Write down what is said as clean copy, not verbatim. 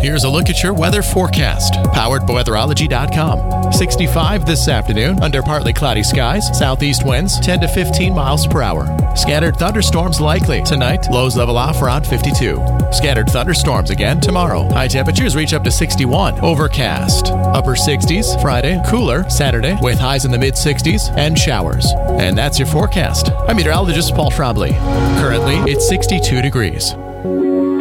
here's a look at your weather forecast, powered by weatherology.com. 65 this afternoon under partly cloudy skies, southeast winds 10 to 15 miles per hour. Scattered thunderstorms likely tonight, lows level off around 52. Scattered thunderstorms again tomorrow. High temperatures reach up to 61. Overcast. Upper 60s Friday, cooler Saturday with highs in the mid 60s and showers. And that's your forecast. I'm meteorologist Paul Trombley. Currently, it's 62 degrees.